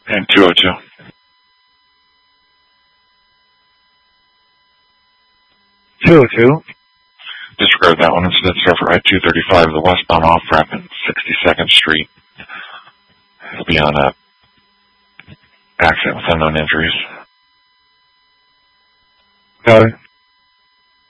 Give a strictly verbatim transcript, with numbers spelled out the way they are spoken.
And two oh two. two oh two. Disregard that one. Instead, start for I two thirty-five, the westbound off-ramp at sixty-second Street. It'll be on a accident with unknown injuries. Got it.